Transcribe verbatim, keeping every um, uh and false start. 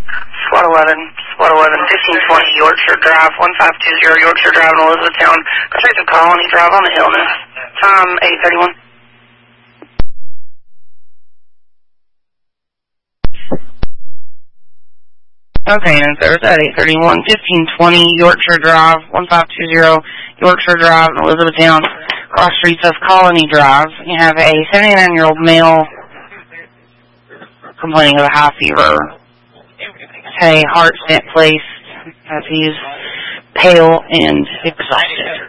Squad eleven, Squad eleven, fifteen twenty Yorkshire Drive, one five two zero Yorkshire Drive in Elizabethtown. Go straight to Colony Drive on the illness. Time eight thirty-one. Okay, and Thursday at eight thirty-one, fifteen twenty Yorkshire Drive, one five two zero Yorkshire Drive in Elizabethtown, cross streets of Colony Drive. You have a seventy-nine-year-old male complaining of a high fever. A heart stent placed as he's pale and excited.